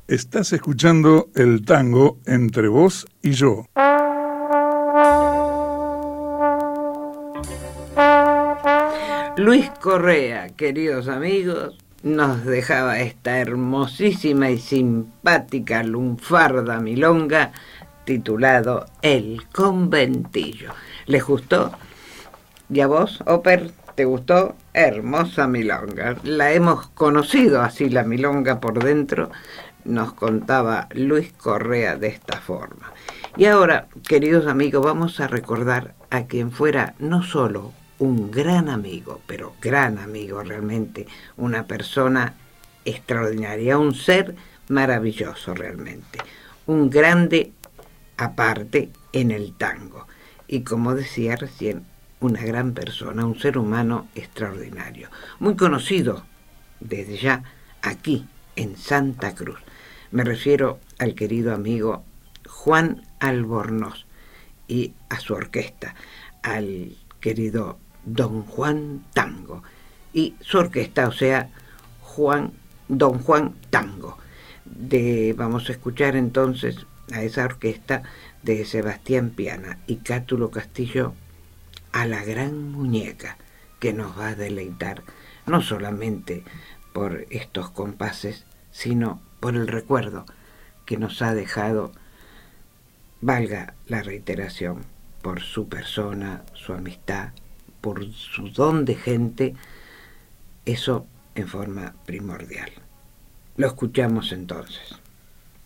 Estás escuchando el tango Entre Vos y Yo. Luis Correa, queridos amigos, nos dejaba esta hermosísima y simpática lunfarda milonga titulado El Conventillo. ¿Les gustó? ¿Y a vos, Oper, te gustó? Hermosa milonga. La hemos conocido así, la milonga por dentro, nos contaba Luis Correa de esta forma. Y ahora, queridos amigos, vamos a recordar a quien fuera no solo un gran amigo, pero gran amigo realmente, una persona extraordinaria, un ser maravilloso realmente, un grande aparte en el tango. Y como decía recién, una gran persona, un ser humano extraordinario, muy conocido desde ya aquí en Santa Cruz. Me refiero al querido amigo Juan Albornoz y a su orquesta, al querido Don Juan Tango y su orquesta, o sea, Don Juan Tango. Vamos a escuchar entonces a esa orquesta de Sebastián Piana y Cátulo Castillo, a la gran muñeca, que nos va a deleitar no solamente por estos compases, sino por el recuerdo que nos ha dejado, valga la reiteración, por su persona, su amistad, por su don de gente, eso en forma primordial. Lo escuchamos entonces.